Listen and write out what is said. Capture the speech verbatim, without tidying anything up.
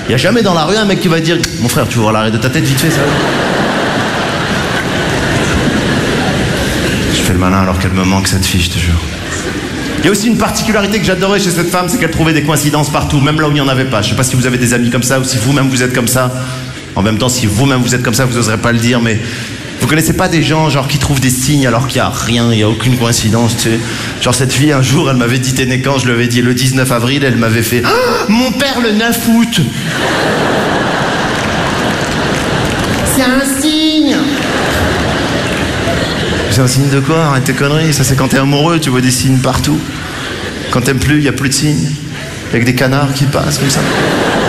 Y a jamais dans la rue un mec qui va dire « Mon frère, tu veux voir l'arrêt de ta tête vite fait, ça ?» Je fais le malin alors qu'elle me manque cette fille, je te jure. Il y a aussi une particularité que j'adorais chez cette femme, c'est qu'elle trouvait des coïncidences partout, même là où il n'y en avait pas. Je sais pas si vous avez des amis comme ça ou si vous-même vous êtes comme ça. En même temps, si vous-même vous êtes comme ça, vous n'oserez pas le dire, mais vous connaissez pas des gens genre qui trouvent des signes alors qu'il n'y a rien, il n'y a aucune coïncidence, tu sais. Genre cette fille, un jour, elle m'avait dit t'es né quand, je lui avais dit le dix-neuf avril, elle m'avait fait ah, mon père le neuf août. C'est un signe. C'est un signe de quoi? Arrête tes conneries, ça c'est quand t'es amoureux, tu vois des signes partout. Quand t'aimes plus, il n'y a plus de signes. Il y a que des canards qui passent comme ça.